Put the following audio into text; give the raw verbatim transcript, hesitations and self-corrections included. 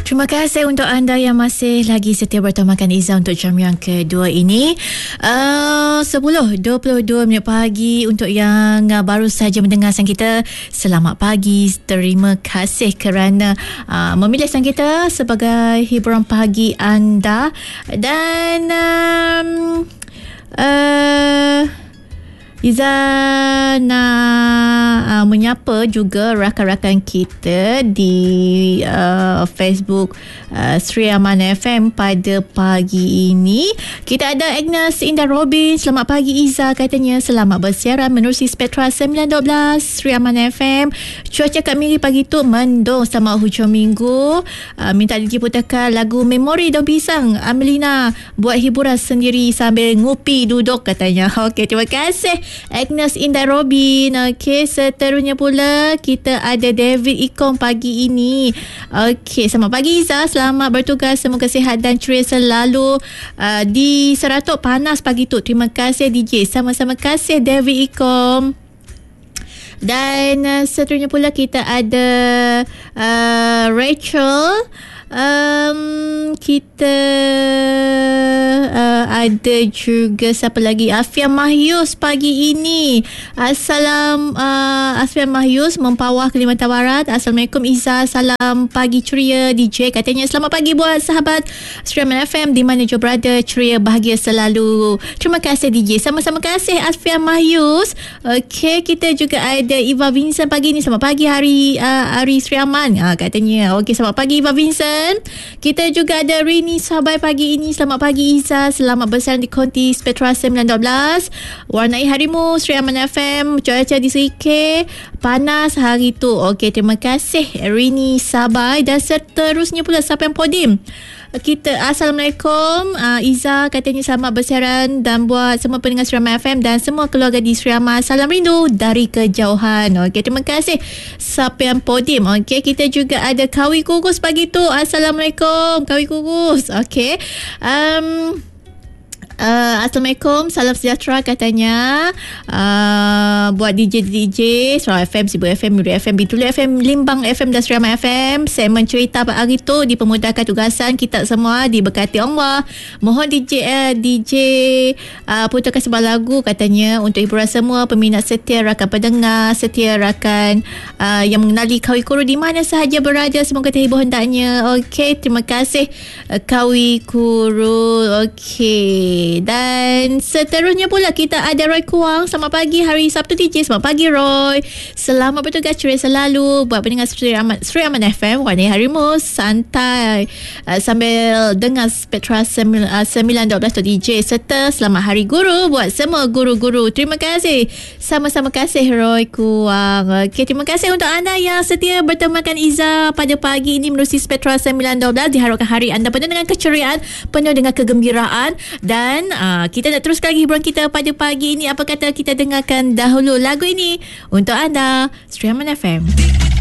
Terima kasih untuk anda yang masih lagi setia bertemakan Izzah untuk jam yang kedua ini. Uh, sepuluh dua puluh dua minit pagi untuk yang uh, baru saja mendengar sang kita. Selamat pagi. Terima kasih kerana uh, memilih sang kita sebagai hiburan pagi anda. Dan um, uh, Izzah nak uh, menyapa juga rakan-rakan kita di uh, Facebook uh, Sri Aman F M pada pagi ini. Kita ada Agnes Indah Robin. Selamat pagi Izzah, katanya selamat bersiaran menerusi Spectra sembilan dua belas Sri Aman F M. Cuaca kat Miri pagi tu mendung sama hujung minggu. Uh, minta diputarkan lagu Memori Daun Pisang Amelina buat hiburan sendiri sambil ngupi duduk, katanya. Okey, terima kasih Agnes Indah Robin. Okey, seterusnya pula kita ada David Ikom pagi ini. Okey, selamat pagi Izzah, selamat bertugas, semoga sihat dan ceria selalu. uh, Di Seratuk panas pagi tu. Terima kasih D J. Sama-sama kasih David Ikom. Dan uh, seterusnya pula kita ada uh, Rachel. Um, kita uh, ada juga siapa lagi? Afia Mahyus pagi ini. Assalam uh, Afia Mahyus Mempawah, Kalimantan Barat. Assalamualaikum Izzah, salam pagi ceria D J, katanya. Selamat pagi buat sahabat Sri Aman F M di mana je berada, ceria bahagia selalu. Terima kasih D J. Sama-sama kasih Afia Mahyus. Okey, kita juga ada Iva Vincent pagi ni. Selamat pagi hari uh, hari Sri Aman, uh, katanya. Okey, selamat pagi Iva Vincent. Kita juga ada Rini Sabai pagi ini. Selamat pagi Izzah, selamat bersiaran di konti Spectra sembilan dua belas. Warnai harimu Sri Aman F M. Cuaca di Serikir panas hari tu. Okey, terima kasih Rini Sabai. Dan seterusnya pula Sapian Podim. Kita Assalamualaikum uh, Izzah, katanya selamat bersiaran dan buat semua pendengar Sri Aman F M dan semua keluarga di Sri Aman, salam rindu dari kejauhan. Okey, terima kasih Sapian Podim. Okey, kita juga ada Kawi Kukus pagi tu. Assalamualaikum Kawi Kukus. Okey, um, Uh, Assalamualaikum, salam sejahtera, katanya. uh, Buat D J D J Surau F M, Sibu F M, Miri F M, Bitulu F M, Limbang F M dan Sri Aman F M. Segmen cerita pada hari tu dipermudahkan tugasan kita semua, diberkati Allah. Mohon D J uh, D J uh, putarkan sebuah lagu, katanya, untuk hiburan semua peminat setia, rakan pendengar setia, rakan uh, yang mengenali Kawi Kuru di mana sahaja berada. Semoga terhibur hendaknya. Okey, terima kasih uh, Kawi Kuru. Okey, dan seterusnya pula kita ada Roy Kuang. Selamat pagi hari Sabtu D J. Selamat pagi Roy, selamat bertugas, ceria selalu. Buat pendengar Sri Aman, Sri Aman F M, warnai harimu santai uh, sambil dengar Spectra sembilan dua belas D J. Serta selamat hari guru buat semua guru-guru. Terima kasih, sama-sama kasih Roy Kuang. Okay, terima kasih untuk anda yang setia bertemakan Izzah pada pagi ini menerusi Spectra sembilan dua belas. Diharapkan hari anda penuh dengan keceriaan, penuh dengan kegembiraan. Dan Dan uh, kita nak teruskan lagi hiburan kita pada pagi ini. Apa kata kita dengarkan dahulu lagu ini untuk anda, Sri Aman F M.